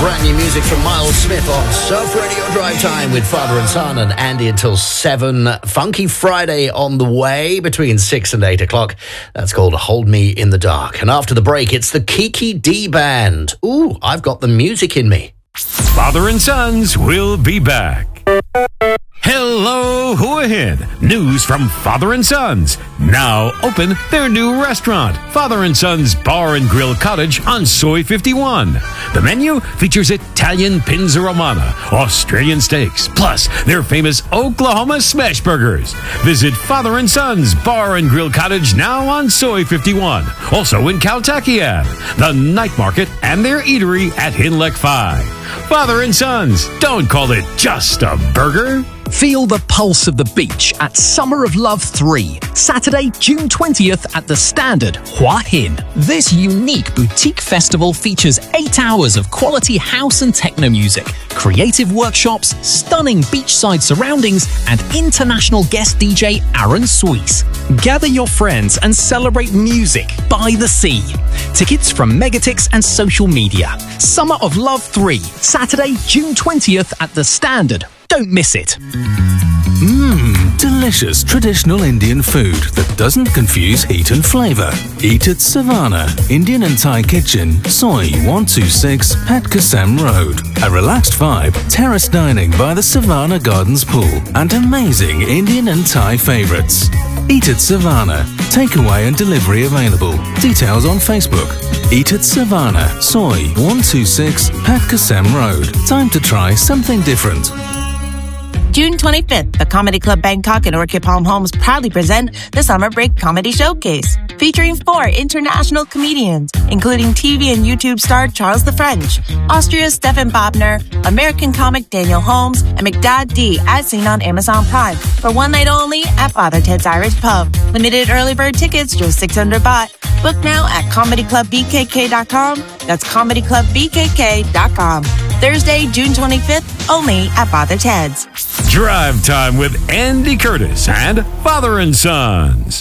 brand new music from Miles Smith on Surf Radio Drive Time with Father and Son and Andy until 7. Funky Friday on the way between 6 and 8 o'clock. That's called Hold Me in the Dark. And after the break, it's the Kiki D Band. Ooh, I've got the music in me. Father and Sons will be back. Hello, who ahead? News from Father and Sons. Now open their new restaurant, Father and Sons Bar and Grill Cottage on Soy 51. The menu features Italian Pinza Romana, Australian steaks, plus their famous Oklahoma smash burgers. Visit Father and Sons Bar and Grill Cottage now on Soy 51. Also in Kaltakian, the night market, and their eatery at Hinlek 5. Father and Sons, don't call it just a burger. Feel the pulse of the beach at Summer of Love 3, Saturday, June 20th at the Standard, Hua Hin. This unique boutique festival features 8 hours of quality house and techno music, creative workshops, stunning beachside surroundings, and international guest DJ Aaron Suisse. Gather your friends and celebrate music by the sea. Tickets from Megatix and social media. Summer of Love 3, Saturday, June 20th at the Standard. Don't miss it. Delicious traditional Indian food that doesn't confuse heat and flavor. Eat at Savannah, Indian and Thai Kitchen, Soy 126, Pat Kasem Road. A relaxed vibe, terrace dining by the Savannah Gardens pool, and amazing Indian and Thai favorites. Eat at Savannah. Takeaway and delivery available. Details on Facebook. Eat at Savannah, Soy 126, Pat Kasem Road. Time to try something different. June 25th, the Comedy Club Bangkok and Orchid Palm Homes proudly present the Summer Break Comedy Showcase, featuring 4 international comedians, including TV and YouTube star Charles the French, Austria's Stefan Bobner, American comic Daniel Holmes, and McDad D, as seen on Amazon Prime, for one night only at Father Ted's Irish Pub. Limited early bird tickets, just 600 baht. Book now at comedyclubbkk.com. That's comedyclubbkk.com. Thursday, June 25th, only at Father Ted's. Drive Time with Andy Curtis and Father and Sons.